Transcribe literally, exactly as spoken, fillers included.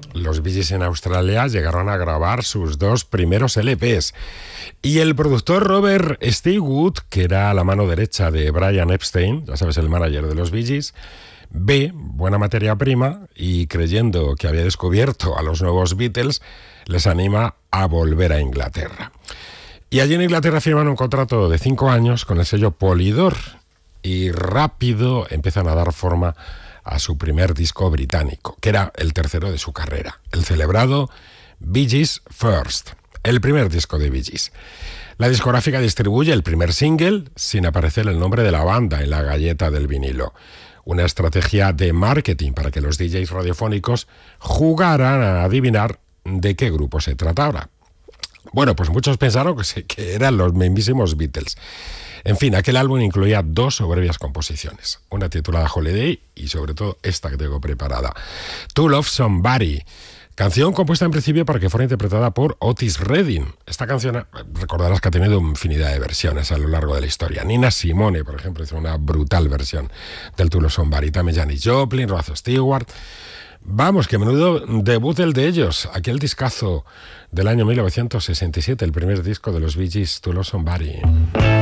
los Bee Gees en Australia llegaron a grabar sus dos primeros L Pes. Y el productor Robert Stigwood, que era la mano derecha de Brian Epstein, ya sabes, el manager de los Bee Gees, ve buena materia prima y, creyendo que había descubierto a los nuevos Beatles, les anima a volver a Inglaterra. Y allí en Inglaterra firman un contrato de cinco años con el sello Polydor y rápido empiezan a dar forma a su primer disco británico, que era el tercero de su carrera, el celebrado Bee Gees First, el primer disco de Bee Gees. La discográfica distribuye el primer single sin aparecer el nombre de la banda en la galleta del vinilo. Una estrategia de marketing para que los D Js radiofónicos jugaran a adivinar de qué grupo se trataba. Bueno, pues muchos pensaron que, se, que eran los mismísimos Beatles. En fin, aquel álbum incluía dos soberbias composiciones, una titulada Holiday y sobre todo esta que tengo preparada, To Love Somebody, canción compuesta en principio para que fuera interpretada por Otis Redding. Esta canción, recordarás que ha tenido infinidad de versiones a lo largo de la historia. Nina Simone, por ejemplo, hizo una brutal versión del To Love Somebody, también Janis Joplin, Rod Stewart. Vamos, que menudo debut el de ellos, aquel discazo del año mil novecientos sesenta y siete, el primer disco de los Bee Gees, To Love Somebody.